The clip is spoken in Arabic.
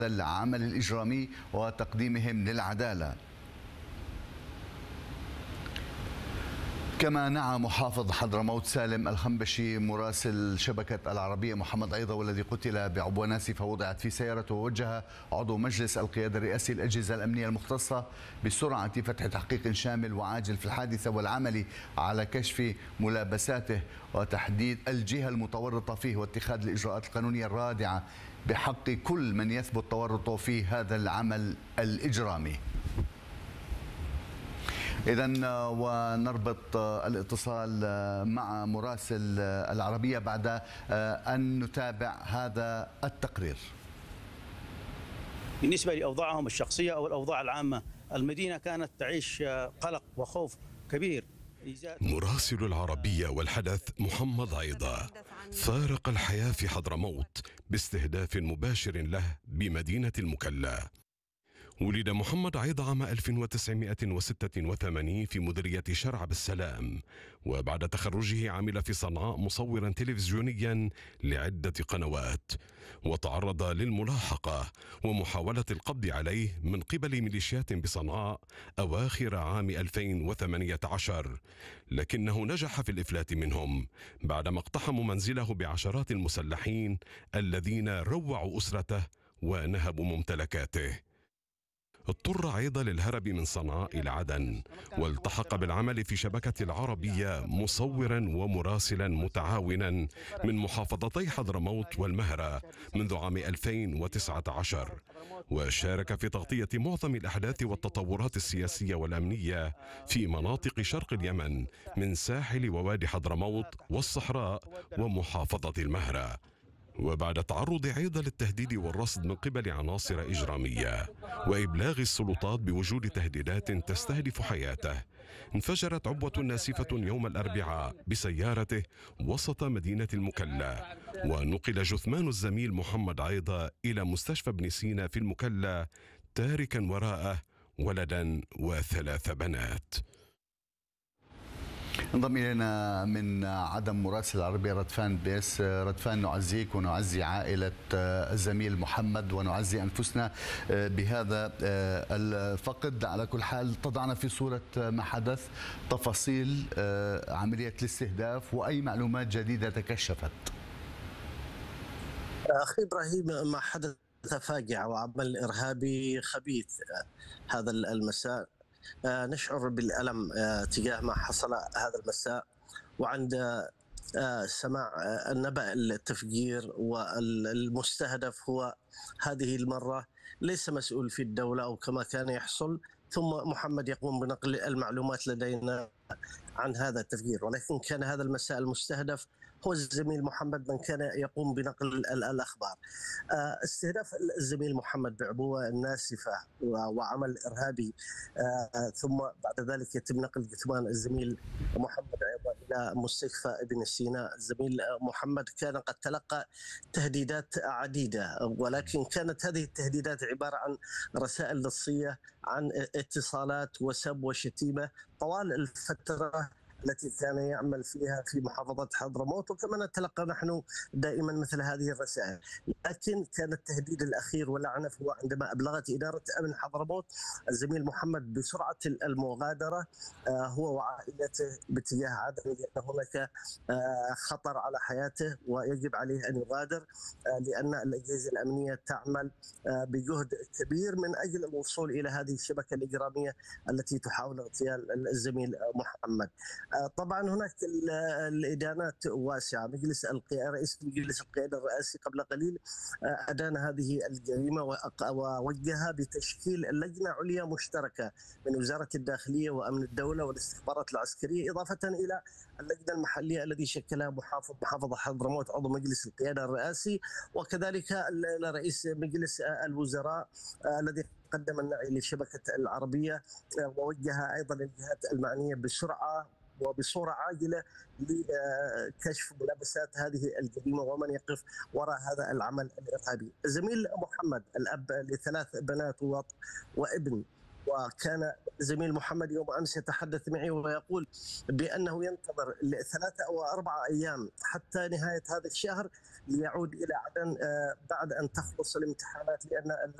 العمل الإجرامي وتقديمهم للعدالة. كما نعى محافظ حضرموت سالم الخنبشي مراسل شبكة العربية محمد عيضة والذي قتل بعبوة ناسفة وضعت في سيارته، ووجه عضو مجلس القيادة الرئاسي الأجهزة الأمنية المختصة بسرعة فتح تحقيق شامل وعاجل في الحادثة والعمل على كشف ملابساته وتحديد الجهة المتورطة فيه واتخاذ الإجراءات القانونية الرادعة بحق كل من يثبت تورطه في هذا العمل الإجرامي. إذن ونربط الاتصال مع مراسل العربية بعد أن نتابع هذا التقرير. بالنسبة لأوضاعهم الشخصية أو الأوضاع العامة، المدينة كانت تعيش قلق وخوف كبير. مراسل العربية والحدث محمد عيضة فارق الحياة في حضرموت باستهداف مباشر له بمدينة المكلا. ولد محمد عيضة عام 1986 في مديرية شرع بالسلام، وبعد تخرجه عمل في صنعاء مصورا تلفزيونيا لعدة قنوات، وتعرض للملاحقة ومحاولة القبض عليه من قبل ميليشيات بصنعاء أواخر عام 2018، لكنه نجح في الإفلات منهم بعدما اقتحموا منزله بعشرات المسلحين الذين روعوا أسرته ونهبوا ممتلكاته. اضطر عيضة للهرب من صنعاء إلى عدن، والتحق بالعمل في شبكة العربية مصورا ومراسلا متعاونا من محافظتي حضرموت والمهرة منذ عام 2019، وشارك في تغطية معظم الأحداث والتطورات السياسية والأمنية في مناطق شرق اليمن من ساحل ووادي حضرموت والصحراء ومحافظة المهرة. وبعد تعرض عيضة للتهديد والرصد من قبل عناصر إجرامية وإبلاغ السلطات بوجود تهديدات تستهدف حياته، انفجرت عبوة ناسفة يوم الأربعاء بسيارته وسط مدينة المكلا، ونقل جثمان الزميل محمد عيضة إلى مستشفى ابن سينا في المكلا تاركا وراءه ولدا وثلاث بنات. انضم إلينا من عدن مراسل العربية ردفان بيس. ردفان، نعزيك ونعزي عائلة الزميل محمد ونعزي أنفسنا بهذا الفقد. على كل حال تضعنا في صورة ما حدث، تفاصيل عملية الاستهداف وأي معلومات جديدة تكشفت. أخي إبراهيم، ما حدث فاجعة وعمل إرهابي خبيث هذا المساء. نشعر بالألم تجاه ما حصل هذا المساء، وعند سماع النبأ التفجير والمستهدف هو هذه المرة ليس مسؤول في الدولة أو كما كان يحصل، ثم محمد يقوم بنقل المعلومات لدينا عن هذا التفجير، ولكن كان هذا المساء المستهدف هو الزميل محمد من كان يقوم بنقل الأخبار. استهداف الزميل محمد بعبوة ناسفة وعمل إرهابي، ثم بعد ذلك يتم نقل جثمان الزميل محمد عيضة إلى مستشفى ابن سينا. الزميل محمد كان قد تلقى تهديدات عديدة، ولكن كانت هذه التهديدات عبارة عن رسائل نصية، عن اتصالات وسب وشتيمة طوال الفترة التي كان يعمل فيها في محافظة حضرموت، وكما نتلقى نحن دائما مثل هذه الرسائل. لكن كان التهديد الأخير والعنف هو عندما أبلغت إدارة أمن حضرموت الزميل محمد بسرعة المغادرة هو وعائلته باتجاه عدن، لأن هناك خطر على حياته ويجب عليه أن يغادر، لأن الأجهزة الأمنية تعمل بجهد كبير من أجل الوصول إلى هذه الشبكة الإجرامية التي تحاول اغتيال الزميل محمد. طبعا هناك الإدانات واسعة. رئيس مجلس القيادة الرئاسي قبل قليل أدان هذه الجريمة ووجهها بتشكيل لجنة عليا مشتركة من وزارة الداخلية وأمن الدولة والاستخبارات العسكرية، إضافة إلى اللجنة المحلية الذي شكلها محافظة حضرموت عضو مجلس القيادة الرئاسي، وكذلك رئيس مجلس الوزراء الذي قدم النعي للشبكة العربية، ووجه أيضا الجهات المعنية بسرعة وبصورة عاجلة لكشف ملابسات هذه الجريمة ومن يقف وراء هذا العمل الإرهابي. الزميل محمد الأب لثلاث بنات وابن وكان زميل محمد يوم أمس يتحدث معي ويقول بأنه ينتظر 3 أو 4 أيام حتى نهاية هذا الشهر ليعود إلى عدن بعد أن تخلص الامتحانات، لأن